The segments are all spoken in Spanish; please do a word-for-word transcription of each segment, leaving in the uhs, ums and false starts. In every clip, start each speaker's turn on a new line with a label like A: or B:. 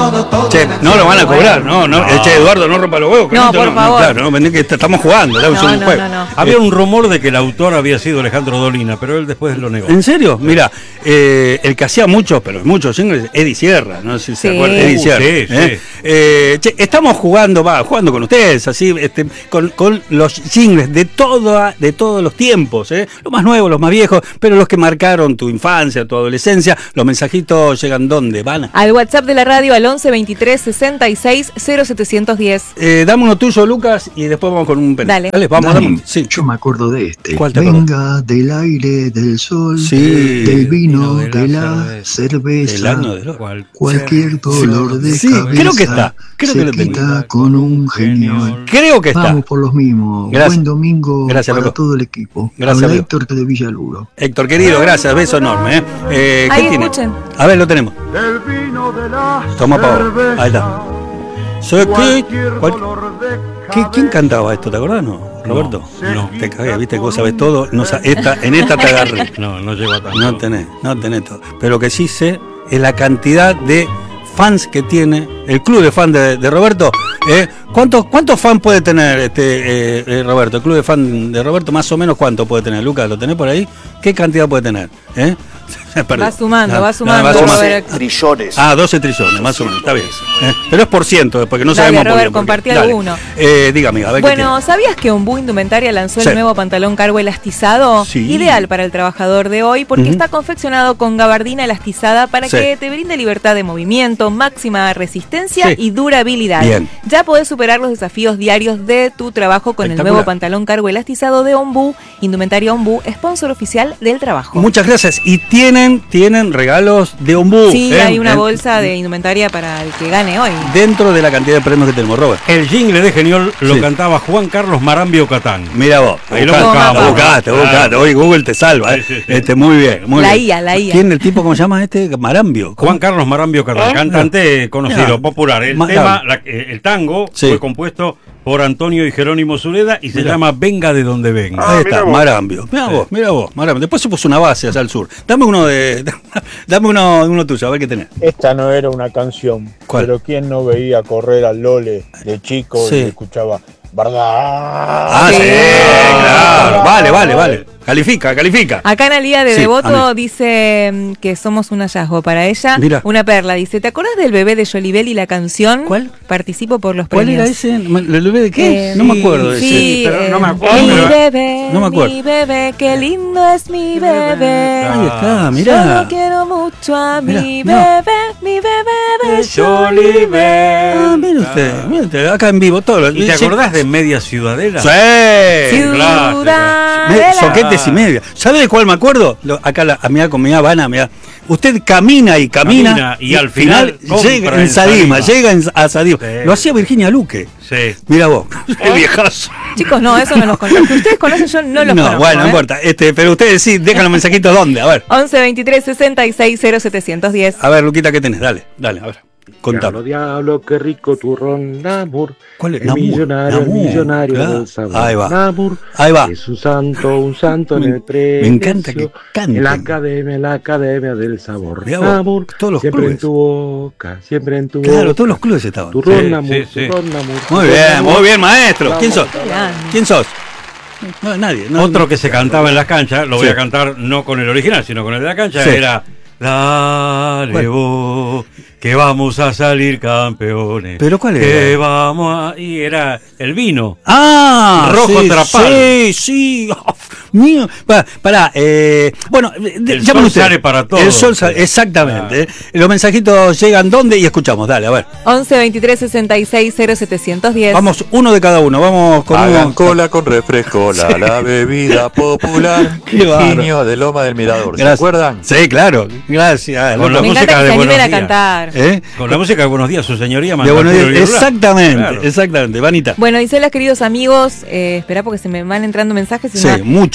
A: todo, todo.
B: Che, no lo van a cobrar, no, no.
C: No.
B: Che, Eduardo, no rompa los huevos. que
D: No,
B: no,
D: por
B: no,
D: favor.
B: Claro, no, vení que estamos jugando, estamos
D: No,
B: en un
D: no,
B: juego.
D: no, no.
C: Había un rumor de que el autor había sido Alejandro Dolina, pero él después lo negó.
B: ¿En serio? Mira, eh, el que hacía muchos, pero muchos singles, Eddie Sierra, no sé si se
D: Sí.
B: acuerdan, Eddie
C: Uh,
B: Sierra.
C: sí,
B: ¿eh?
C: sí.
B: Eh, che, estamos jugando, va, jugando con ustedes, así, este, con, con los singles de todo, de todos los tiempos, ¿eh? Los más nuevos, los más viejos, pero los que marcaron tu infancia, tu adolescencia. Los mensajitos llegan ¿dónde? Van.
D: Al WhatsApp de la radio al once veintitrés sesenta y seis cero setecientos diez.
B: Eh, dame uno tuyo, Lucas, y después vamos con un penal.
D: Dale.
B: vamos,
E: Dani,
B: dame. Sí.
E: yo me acuerdo de este.
B: ¿Cuál te acuerdas?
E: Venga del aire, del sol,
B: Sí.
E: del vino,
C: Vino
E: de la, cerveza,
B: El año de lo-
C: Cual-
E: cualquier dolor de
B: Sí,
E: cabeza
B: creo que está, creo
E: se
B: que lo tengo.
E: quita con un genio.
B: Creo que está.
E: Vamos por los mismos.
B: Gracias.
E: Buen domingo
B: Gracias,
E: para
B: loco.
E: todo el equipo.
B: Gracias,
E: Habla
B: amigo.
E: Héctor de Villaluro.
B: Héctor, querido, gracias, beso enorme. ¿eh? Eh, ¿qué
D: Ahí
B: tiene?
D: escuchen.
B: A ver, lo tenemos. Toma, Pablo. Ahí está. Soy que- ¿cuál- ¿Qué- ¿Quién cantaba esto? ¿Te acordás? No, Roberto.
C: no.
B: Te cagué, viste que vos sabés todo. No, sa- esta, en esta te agarré.
C: No, no llegó a tanto.
B: No tenés, no tenés todo. Pero lo que sí sé es la cantidad de fans que tiene el club de fans de, de Roberto. ¿eh? ¿Cuántos, ¿Cuántos fans puede tener este eh, eh, Roberto? El club de fans de Roberto, más o menos, ¿cuánto puede tener? Lucas, ¿lo tenés por ahí? ¿Qué cantidad puede tener? ¿Eh? Perdón.
D: Va sumando,
B: Ah,
D: va
B: ah,
D: sumando.
B: va sumando.
D: Robert.
F: trillones.
B: Ah, doce trillones, más o menos, está bien. ¿eh? Pero es por ciento, porque no
D: Dale,
B: sabemos
D: Robert,
B: por qué.
D: compartí
B: Dale.
D: alguno.
B: Eh, diga, amiga, a ver qué
D: Bueno, ¿sabías que Ombú Indumentaria lanzó
B: Sí.
D: el nuevo pantalón cargo elastizado?
B: Sí.
D: Ideal para el trabajador de hoy porque
B: Ujú.
D: está confeccionado con gabardina elastizada para
B: Sí.
D: que te brinde libertad de movimiento, máxima resistencia
B: Sí.
D: y durabilidad.
B: Bien.
D: Ya podés superar los desafíos diarios de tu trabajo con el
B: Espectacular.
D: nuevo pantalón cargo elastizado de Ombú, Indumentaria Ombú, sponsor oficial del trabajo.
B: Muchas gracias. Y tienen, tienen regalos de Ombú.
D: Sí,
B: ¿eh?
D: hay una
B: En-
D: bolsa de indumentaria para el que gane hoy.
B: Dentro de la cantidad de premios que tenemos, Robert.
C: El jingle de Geniol lo
B: Sí.
C: cantaba Juan Carlos Marambio Catán.
B: Mira vos,
C: Ahí lo
B: buscaste,
C: buscamos.
B: lo buscaste,
C: Claro.
B: buscaste. Hoy Google te salva, ¿eh?
C: Sí, sí, sí.
B: Este, muy bien, muy
D: La
B: bien.
D: I A, la I A.
B: ¿Quién el tipo, cómo se llama este? Marambio. ¿Cómo?
C: Juan Carlos Marambio Catán, cantante conocido,
B: Mirá.
C: popular. El
B: Ma-
C: tema, la- eh, el tango,
B: Sí.
C: fue compuesto por Antonio y Jerónimo Zureda y se
B: Mirá.
C: llama Venga de donde venga.
B: Ahí está, Marambio. Mira vos, mira vos, Marambio. Después se puso una base allá al sur. Dame uno de. Dame uno, uno tuyo, a ver qué tenés.
G: Esta no era una canción,
B: ¿Cuál?
G: pero ¿quién no veía correr al Lole de chico
B: Sí.
G: y escuchaba ¿verdad?
B: Ah, sí,
D: Sí.
B: claro. Vale, vale, vale. Califica, califica.
D: Acá Analía de
B: Sí,
D: Devoto
B: amigo.
D: dice mm, que somos un hallazgo para ella.
B: Mira.
D: Una perla. Dice, ¿te acordás del bebé de Jolibel y la canción?
B: ¿Cuál?
D: Participo por los
B: ¿Cuál
D: premios.
B: era ese? ¿El bebé de qué?
D: Eh,
B: no me acuerdo de
D: Sí,
B: ese.
C: pero no me
D: eh,
C: acuerdo,
D: Mi
C: pero-
D: bebé,
B: No me acuerdo.
D: mi bebé, qué lindo es mi bebé.
B: Ahí está,
D: Yo
B: mirá.
D: lo quiero mucho a
B: Mirá,
D: mi
B: mirá.
D: bebé, mi bebé de
C: Jolibel.
B: Ah, mire usted, mire usted, acá en vivo todo.
C: ¿Y te acordás de Media Ciudadela?
B: Sí.
C: claro.
D: Ciudad
B: Me-
D: de la-
B: soquetes y media. ¿Sabe de cuál me acuerdo? Lo- acá la, a mi con mi Habana, mirá. Usted camina y camina,
C: Camina, y al final compra
B: llega
C: en
B: en Sadima,
C: Sadima.
B: llega en, a Sadima.
C: Sí.
B: Lo hacía Virginia Luque.
C: Sí.
B: Mira vos, el viejazo.
D: Chicos, no, eso no los conozco. Los que ustedes conocen, yo no los
B: no,
D: conozco.
B: bueno, no
D: ¿eh?
B: importa. Este, pero ustedes sí, dejan los mensajitos dónde, a ver.
D: once veintitrés sesenta y seis cero setecientos diez.
B: A ver, Luquita, ¿qué tenés? Dale, dale, a ver.
H: Diablo,
B: Contame.
H: diablo, qué rico turrón, Namur.
B: ¿Cuál es?
H: El
B: Namur,
H: millonario,
B: Namur,
H: el millonario
B: claro.
H: del sabor.
B: Ahí va.
H: Namur
B: Ahí va.
H: es un santo, un santo
B: Me-
H: en el precio.
B: me encanta que canten.
H: En la academia, en la academia del sabor.
B: Mirá vos,
H: Namur,
B: todos los
H: siempre
B: clubes.
H: en tu boca, siempre en tu
B: Claro,
H: boca.
B: todos los clubes estaban.
H: Turrón,
C: Sí,
H: Namur,
C: sí, sí.
H: turrón, Namur.
B: Muy
H: turrón,
B: bien,
H: Namur.
B: muy bien, maestro. ¿Quién sos?
D: Bien.
B: ¿Quién sos? No, nadie. No,
C: Otro que se cantaba en las canchas, lo voy
B: Sí.
C: a cantar no con el original, sino con el de la cancha,
B: Sí.
C: era Dale
B: ¿Cuál?
C: vos, que vamos a salir campeones.
B: ¿Pero cuál
C: Que
B: era?
C: vamos a... Y era el vino.
B: Ah,
C: Rojo
B: sí,
C: Trapal.
B: Sí, sí. Oh, mío. Pa- Pará, eh, bueno, de-
C: El
B: llamen
C: sol
B: ustedes.
C: sale para todos.
B: El sol sale, exactamente. eh. Los mensajitos llegan dónde y escuchamos. Dale, a ver.
D: once veintitrés sesenta y seis cero setecientos diez.
B: Vamos, uno de cada uno. Vamos con
I: Hagan
B: uno.
I: cola con refresco, la, la bebida popular.
B: Qué bárbaro.
I: Niño de Loma del Mirador, ¿se
B: Gracias.
I: acuerdan?
B: Sí, claro. Gracias.
C: Con la
D: Me
C: música
D: encanta que
C: de
D: se animen
C: Buenos
D: a
C: Días.
D: cantar.
B: ¿Eh?
C: Con la música de Buenos Días, su señoría
B: De
C: mandó
B: Buenos
C: al
B: Días.
C: Puro Irregular.
B: Exactamente,
C: Claro.
B: exactamente. Vanita.
D: Bueno, dice las queridos amigos, eh, espera porque se me van entrando mensajes y
B: Sí,
D: no-
B: muchos.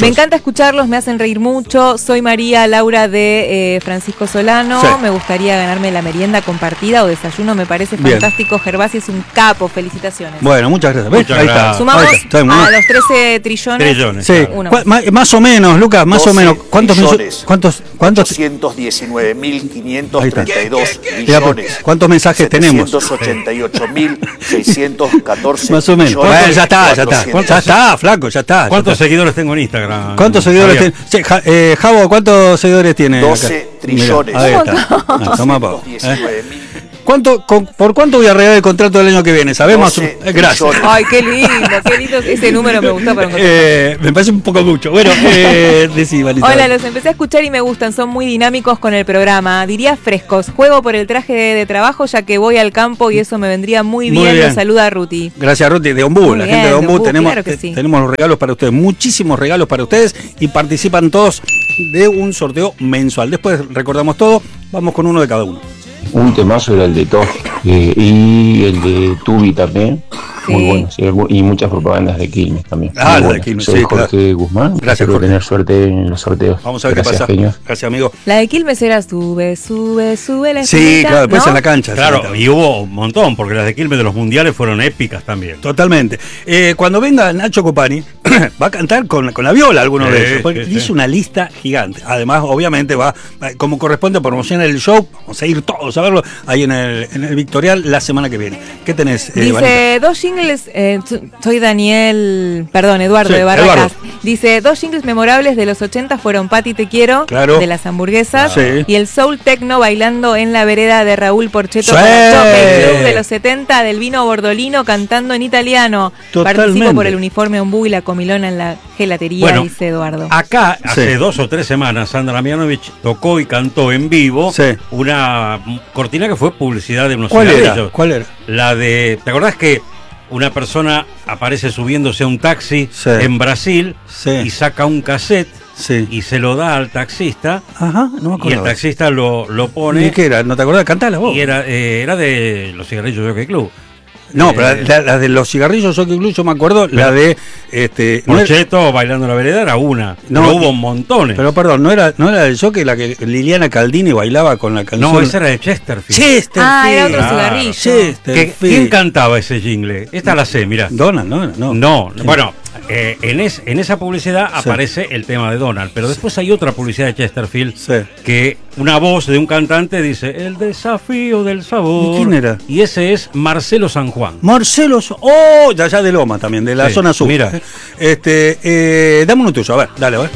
B: muchos.
D: Me encanta escucharlos, me hacen reír mucho. Soy María Laura de eh, Francisco Solano.
B: Sí.
D: Me gustaría ganarme la merienda compartida o desayuno, me parece
B: Bien.
D: fantástico. Gervasi es un capo, felicitaciones.
B: Bueno, muchas gracias. ¿Ves?
C: Muchas
B: Ahí
C: gracias.
B: está.
D: Sumamos
B: Ahí está. Está muy
D: a
B: bien.
D: los trece trillones.
C: Trillones.
B: Sí,
D: Uno
B: ¿Cuál- más, más o menos, Lucas, más o
A: doce
B: menos. ¿Cuántos mensu-
A: trillones.
B: cuántos cuántos
A: ochocientos diecinueve mil quinientos treinta y dos
B: Mira,
A: millones.
B: ¿cuántos mensajes tenemos?
A: setecientos ochenta y ocho mil seiscientos catorce
B: Más o menos.
A: millones.
B: Bueno, ya está, ya está.
A: cuatrocientos.
B: Ya está, flaco, ya está. ya
C: ¿Cuántos
B: está.
C: seguidores tengo en Instagram?
B: ¿Cuántos seguidores
C: Javier?
B: tiene? Sí, Ja- eh, Javo, ¿cuántos seguidores tiene?
A: doce
B: acá?
A: trillones.
B: Mirá, ahí está. Ah, tomá, pa.
A: ochocientos diecinueve mil.
B: ¿Cuánto, con- ¿Por cuánto voy a regalar el contrato del año que viene? ¿Sabemos?
A: doce
B: Eh, gracias.
A: trillones.
D: Ay, qué lindo, qué lindo. Ese número me gustó para un
B: Eh, me parece un poco mucho. Bueno, eh, decí, Vanessa.
D: Hola, los empecé a escuchar y me gustan, son muy dinámicos con el programa. Diría frescos. Juego por el traje de, de trabajo ya que voy al campo y eso me vendría muy
B: Muy
D: bien.
B: bien.
D: Los saluda Ruti.
B: Gracias, Ruti, de Ombú,
D: Muy
B: la
D: bien,
B: gente de
D: de
B: Ombú.
D: Ombú,
B: tenemos,
D: claro que
B: te-
D: sí.
B: tenemos los regalos para ustedes, muchísimos regalos para ustedes y participan todos de un sorteo mensual. Después recordamos todo, vamos con uno de cada uno.
F: Un temazo era el de Toj eh, y el de Tubi también.
D: Sí.
F: Muy bueno, sí, y muchas propagandas de Quilmes también.
B: Ah,
F: Muy
B: la de
F: buenas.
B: Quilmes,
F: Soy
B: sí,
F: Jorge
B: claro.
F: Guzmán.
B: Gracias,
F: Espero
B: Jorge.
F: tener suerte en los sorteos.
B: Vamos a ver
F: Gracias,
B: qué pasa.
F: genios.
B: Gracias, amigo.
D: La de Quilmes era sube, sube, sube la
B: Sí,
D: escalita,
B: claro, después
D: ¿no?
B: en la cancha.
C: Claro,
B: sí,
C: y hubo un montón, porque las de Quilmes de los mundiales fueron épicas también.
B: Totalmente. Eh, cuando venga Nacho Copani, va a cantar con, con la viola alguno
C: Sí,
B: de ellos. Porque
C: sí,
B: hizo
C: sí.
B: una lista gigante. Además, obviamente, va, va- como corresponde a promocionar el show. Vamos a ir todos a verlo ahí en el, en el Victorial la semana que viene. ¿Qué tenés, eh,
D: Dice
B: Vanessa?
D: dos jingles, eh, t- soy Daniel, perdón, Eduardo
B: Sí,
D: de Barracas.
B: Eduardo.
D: Dice, dos jingles memorables de los ochenta fueron Pati Te Quiero,
B: Claro.
D: de las hamburguesas,
B: Sí.
D: y el Soul Tecno bailando en la vereda de Raúl Porchetto
B: Sí.
D: para Chope, Club de los setenta del vino bordolino cantando en italiano.
B: Totalmente.
D: Participo por el uniforme ombú y la comilona en la gelatería,
C: Bueno,
D: dice Eduardo.
C: Acá, hace
B: Sí.
C: dos o tres semanas, Sandra Mianovich tocó y cantó en vivo
B: Sí.
C: una cortina que fue publicidad de unos
B: ¿Cuál era?
C: cigarrillos.
B: ¿Cuál era?
C: La de, ¿te acordás que una persona aparece subiéndose a un taxi
B: Sí.
C: en Brasil
B: Sí.
C: y saca un cassette
B: Sí.
C: y se lo da al taxista
B: Ajá, no me
C: y el
B: acuerdo.
C: taxista lo, lo pone
B: ¿Y qué era? ¿No te acordás? Cantala vos.
C: y era, eh, era de los cigarrillos Jockey Club.
B: No,
C: Eh,
B: pero la, la de los cigarrillos, yo que incluso me acuerdo, la de este no era-
C: Porchetto bailando en la vereda era una,
B: No,
C: pero hubo
B: y-
C: montones.
B: pero perdón, no era, no era del jockey la que Liliana Caldini bailaba con la canción.
C: no, esa era de Chesterfield.
B: Chesterfield.
D: Ah, era otro
C: Claro.
D: cigarrillo.
C: ¿Qué-
B: Chesterfield.
C: ¿Quién cantaba ese jingle? Esta la sé, mira.
B: Donald, no, no.
C: No,
B: Sí.
C: bueno, eh, en, es- en esa publicidad
B: Sí.
C: aparece el tema de Donald, pero después hay otra publicidad de Chesterfield
B: Sí.
C: que una voz de un cantante dice el desafío del sabor.
B: ¿Y quién era?
C: Y ese es Marcelo San Juan.
B: Marcelo, So- oh, de allá de Loma también, de la
C: Sí,
B: zona sur.
C: mira.
B: Este, eh, dame uno tuyo, a ver, dale, a ver.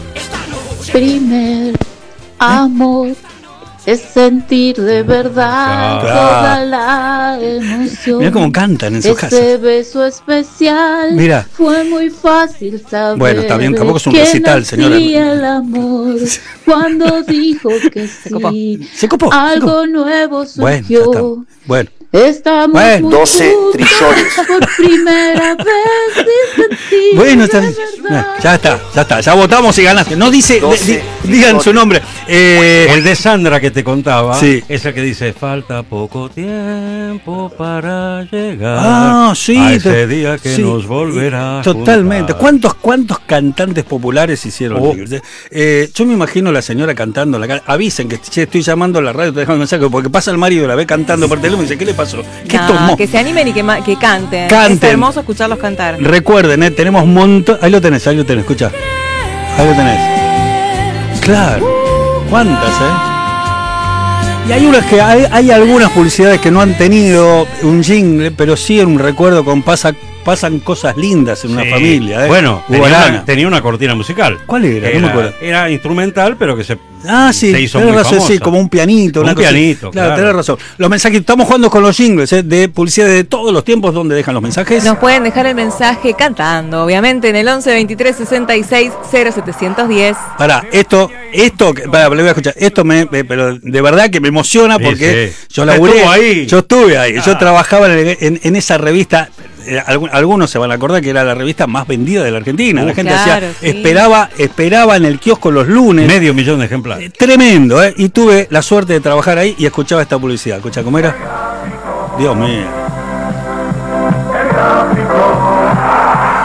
J: Primer amor es sentir de verdad
B: Claro.
J: toda la emoción.
B: Mirá cómo cantan en sus
J: Ese
B: casas.
J: beso especial
B: Mira.
J: fue muy fácil saber.
B: Bueno, está bien, tampoco es un
J: que
B: recital, señora.
J: nacía el amor cuando dijo que
D: copó.
J: sí.
B: Se copó. se
J: Algo
B: copó.
J: nuevo
B: Bueno, ya
J: surgió.
B: está. Bueno,
J: Estamos
B: Bueno.
J: muy
A: doce
J: juntos
A: trillones.
J: por primera vez sin sentir
B: bueno, está
J: de
B: bien.
J: verdad.
B: Ya está, ya está, ya votamos y ganaste. No dice,
A: doce
B: di- di- digan su nombre. Eh,
C: El de Sandra que te contaba
B: Sí.
C: es el que dice falta poco tiempo para llegar
B: Ah, sí.
C: a ese
B: to-
C: día que
B: sí,
C: nos volverá a
B: Totalmente.
C: juntar.
B: ¿Cuántos, cuántos cantantes populares hicieron?
C: Oh.
B: jingles, eh? Eh, yo me imagino la señora cantando. La, ca- avisen que che, estoy llamando a la radio, te dejan un mensaje, porque pasa el marido y la ve cantando por teléfono y dice, ¿qué le pasó? ¿Qué
D: No,
B: tomó?
D: que se animen y que, ma- que canten.
B: Canten.
D: Es hermoso escucharlos cantar.
B: Recuerden, eh, tenemos un montón. Ahí lo tenés, ahí lo tenés, escucha. Ahí lo tenés. Claro. ¿Cuántas, eh? Y hay unas que hay, hay algunas publicidades que no han tenido un jingle, pero sí un recuerdo con pasa, pasan cosas lindas en una
C: Sí.
B: familia, ¿eh?
C: Bueno, tenía
B: Guarana.
C: una, tenía una cortina musical.
B: ¿Cuál era? No me acuerdo.
C: Era instrumental, pero que se,
B: Ah, sí,
C: se hizo
B: tenés
C: muy
B: razón,
C: famosa.
B: sí, como un pianito.
C: Un
B: una cosa así.
C: pianito,
B: Claro,
C: claro.
B: tenés razón. Los mensajes, estamos jugando con los jingles eh, de publicidad de todos los tiempos, donde dejan los mensajes.
D: Nos pueden dejar el mensaje cantando, obviamente, en el once veintitrés sesenta y seis cero setecientos diez.
B: Pará, esto, esto, pará, le voy a escuchar, esto me, me- pero de verdad que me emociona
C: Sí,
B: porque
C: sí.
B: yo
C: Usted
B: laburé,
C: estuvo ahí.
B: yo estuve ahí, yo
C: Ah.
B: trabajaba en, en- en esa revista, eh, algún- algunos se van a acordar que era la revista más vendida de la Argentina, la
C: Uh,
B: gente
D: claro,
B: hacía,
D: sí.
B: esperaba, esperaba en el kiosco los lunes,
C: medio millón de ejemplares.
B: eh, tremendo, ¿eh? Y tuve la suerte de trabajar ahí y escuchaba esta publicidad, escucha, ¿cómo era? Dios mío.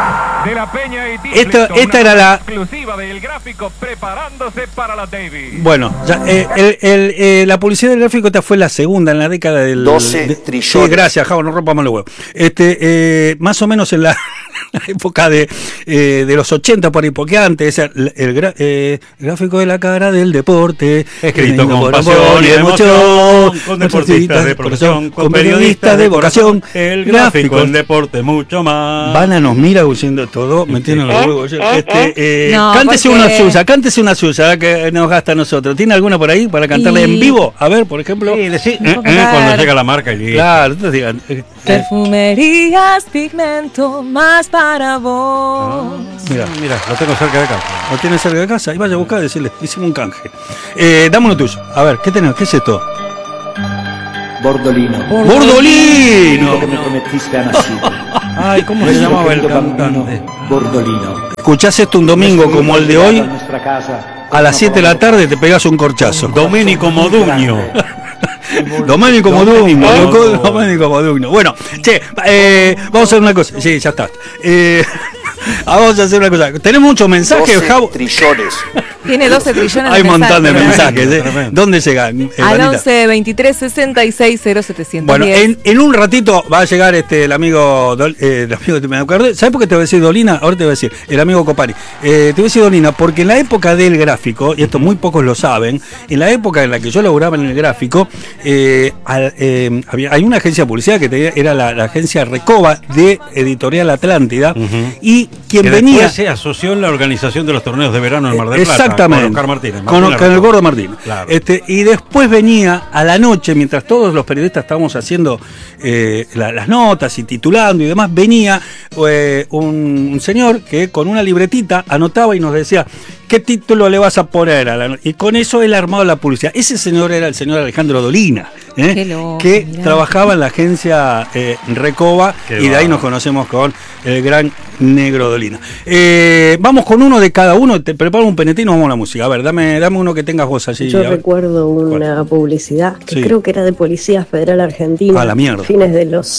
K: de la Peña y
B: Esta, esta era la
K: exclusiva del gráfico preparándose para la Davis.
B: Bueno, ya, eh, el, el, eh, la publicidad del gráfico esta fue la segunda en la década del
A: doce
B: de,
A: trillones.
B: Sí, gracias, Javo, no rompamos los huevos. Este, eh, más o menos en la, la época de, eh, de los ochenta por ahí, porque antes el, el, gra, eh, el gráfico de la cara del deporte,
C: escrito con
B: por
C: pasión
B: amor
C: y emoción, con deportistas de profesión, con periodistas de vocación, el gráfico, el deporte mucho más.
B: Vana nos mira diciendo todo, me tienen los huevos. Este, eh,
D: No,
B: cántese
D: porque-
B: una suya, cántese una suya que nos gasta a nosotros. ¿Tiene alguna por ahí para cantarla
D: Y-
B: en vivo? A ver, por ejemplo.
C: Sí, decí,
D: No
C: eh,
D: puedo
C: eh, cuando
D: cantar.
C: llega la marca y listo.
B: Claro, entonces digan. eh,
D: Perfumerías, pigmento, más para vos.
B: Mira,
C: Mira, lo tengo cerca de casa.
B: lo tiene cerca de casa y vaya a buscar y decirle, hicimos un canje. Eh, dame uno tuyo. A ver, ¿qué tenés? ¿Qué es esto?
L: Bordolino.
B: ¡Bordolino!
L: Que me prometiste a Nasito.
C: Ay, ¿cómo se
L: Nuestro
C: llamaba el
L: querido bambino,
C: cantante?
L: Bordolino.
B: Escuchás esto un domingo como el de hoy,
L: Nuestra casa,
B: a las siete de la tarde te pegas un corchazo.
C: Domenico Modugno.
B: Domenico Modugno, loco, Domenico Modugno. Bueno, che, eh, vamos a hacer una cosa. Sí, ya está. Eh, vamos a hacer una cosa. Tenemos muchos mensajes,
A: doce
B: Javo.
A: trillones.
D: Tiene doce trillones
B: Hay un montón de
D: mensajes.
B: mensajes. ¿eh?
C: Tremendo.
B: ¿Dónde llegan? eh,
D: Al
B: Vanita?
D: once veintitrés sesenta y seis cero setecientos
B: Bueno,
D: diez.
B: en, en un ratito va a llegar este el amigo, Dol- eh, el amigo que me acordé. ¿Sabes por qué te voy a decir Dolina? Ahora te voy a decir, el amigo Copani. Eh, te voy a decir Dolina, porque en la época del gráfico, y esto muy pocos lo saben, en la época en la que yo laburaba en el gráfico, eh, al- eh, había, hay una agencia de publicidad que tenía- era la, la agencia Recoba de Editorial Atlántida, y quien
C: Que
B: venía...
C: después se asoció en la organización de los torneos de verano en Mar del Plata.
B: Exactamente.
C: Con Oscar Martínez.
B: Con,
C: Martín
B: con el
C: Arroyo.
B: gordo Martín.
C: Claro.
B: Este, y después venía a la noche, mientras todos los periodistas estábamos haciendo eh, la- las notas y titulando y demás, venía eh, un, un señor que con una libretita anotaba y nos decía, ¿qué título le vas a poner a la no-?" Y con eso él armaba la publicidad. Ese señor era el señor Alejandro Dolina, ¿eh?
D: Qué loco,
B: que
D: mirá.
B: trabajaba en la agencia eh, Recoba,
C: Qué
B: y de ahí
C: bárbaro.
B: nos conocemos con el gran Negro Dolina. Eh, vamos con uno de cada uno, te preparo un penetino y nos vamos a la música. A ver, dame, dame uno que tengas vos allí.
M: Yo
B: a ver.
M: recuerdo una publicidad que
B: Sí.
M: creo que era de Policía Federal Argentina,
B: A la mierda.
M: fines de los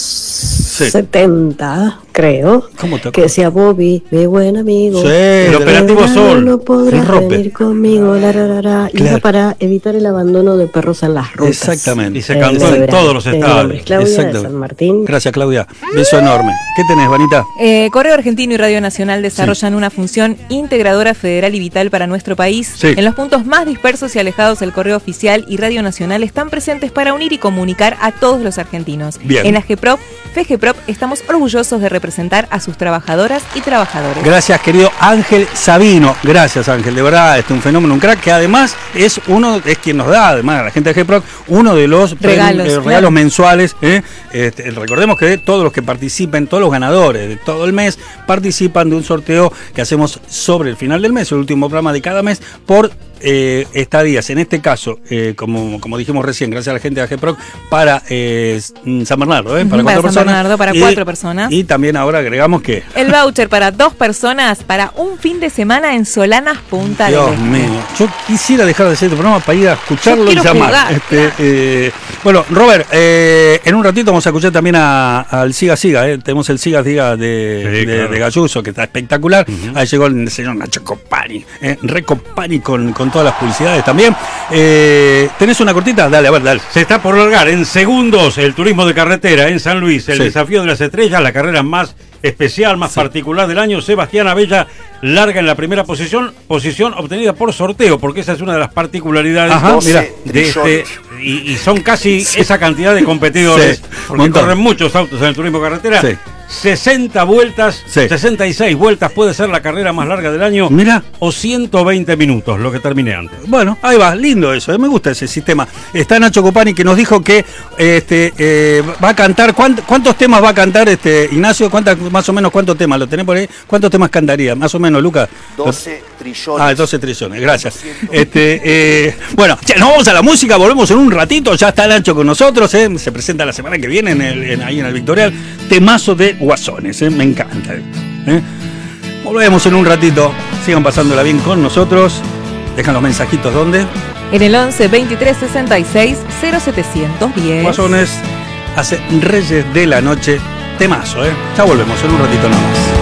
M: setenta, creo,
B: ¿Cómo te
M: que decía Bobby, mi buen amigo.
B: Sí, el Operativo Sol.
M: No podrás
B: El rope.
M: venir conmigo, la, la, la, la. Y
B: Claro.
M: era para evitar el abandono de perros en las rutas.
B: Exactamente.
C: Y se cantó en todos los
M: Mi
C: estadios.
M: nombre es Claudia de
B: Exactamente.
M: San Martín.
B: Gracias, Claudia. Beso enorme. ¿Qué tenés, Vanita?
D: Eh, Correo Argentino y Radio Nacional desarrollan una función integradora, federal y vital para nuestro país.
B: Sí.
D: En los puntos más dispersos y alejados, el Correo Oficial y Radio Nacional están presentes para unir y comunicar a todos los argentinos.
B: Bien.
D: En AGEPROP, FEGEPROP, estamos orgullosos de representar a sus trabajadoras y trabajadores.
B: Gracias, querido Ángel Sabino. Gracias, Ángel. De verdad, este es un fenómeno, un crack, que además es uno, es quien nos da, además, a la gente de G-Proc, uno de los
D: Regalos,
B: eh, regalos
D: claro.
B: mensuales. ¿eh? Este, recordemos que todos los que participen, todos los ganadores de todo el mes, participan de un sorteo que hacemos sobre el final del mes, el último programa de cada mes, por eh, estadías. En este caso, eh, como, como dijimos recién, gracias a la gente de G-Proc, para eh, San Bernardo, ¿eh? para
D: Para
B: cuatro
D: San
B: personas.
D: Bernardo, para
B: Y-
D: cuatro personas.
B: Y también ahora agregamos que...
D: El voucher para dos personas para un fin de semana en Solanas Punta del
B: Dios
D: Este.
B: mío, yo quisiera dejar de hacer este programa para ir a escucharlo
D: Yo
B: y
D: quiero
B: llamar.
D: jugar,
B: Este,
D: claro.
B: eh, bueno, Robert, eh, en un ratito vamos a escuchar también a- al Siga Siga. Eh. Tenemos el Siga Siga de,
C: Sí,
B: de,
C: claro.
B: de Galluso, que está espectacular. Ahí llegó el señor Nacho Copani, eh, re Copani con, con todas las publicidades también. Eh, ¿Tenés una cortita? Dale, a ver, dale.
C: Se está por largar en segundos el turismo de carretera en San Luis, el
B: Sí.
C: desafío de las estrellas, la carrera más especial, más particular del año. Sebastián Abella larga en la primera posición, posición obtenida por sorteo, porque esa es una de las particularidades
B: Ajá,
A: doce
B: mira,
C: de este, y, y son casi esa cantidad de competidores,
B: Sí,
C: porque
B: montón.
C: corren muchos autos en el turismo de carretera.
B: Sí.
C: sesenta vueltas,
B: Sí.
C: sesenta y seis vueltas puede ser la carrera más larga del año.
B: Mira.
C: O ciento veinte minutos, lo que terminé antes.
B: Bueno, ahí va, lindo eso, eh, me gusta ese sistema. Está Nacho Copani que nos dijo que este eh, va a cantar, ¿cuánt- ¿cuántos temas va a cantar este Ignacio? ¿Cuántas, más o menos cuántos temas? ¿Lo tenés por ahí? ¿Cuántos temas cantaría? Más o menos, Lucas.
A: doce trillones.
B: Ah, doce trillones, gracias. Este, eh, bueno, ya nos vamos a la música, volvemos en un ratito, ya está Nacho con nosotros, eh, se presenta la semana que viene en el, en- ahí en el Victorial, temazo de Guasones, eh, me encanta. eh. Volvemos en un ratito, sigan pasándola bien con nosotros, dejan los mensajitos donde.
D: En el once veintitrés sesenta y seis cero setecientos diez.
B: Guasones hace Reyes de la Noche, temazo, eh. Ya volvemos en un ratito nada más.